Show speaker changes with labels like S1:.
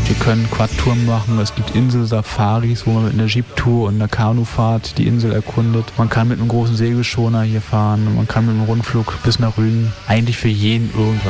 S1: Wir können Quad-Touren machen, es gibt Insel-Safaris, wo man mit einer Jeep-Tour und einer Kanufahrt die Insel erkundet. Man kann mit einem großen Segelschoner hier fahren, man kann mit einem Rundflug bis nach Rügen. Eigentlich für jeden irgendwas.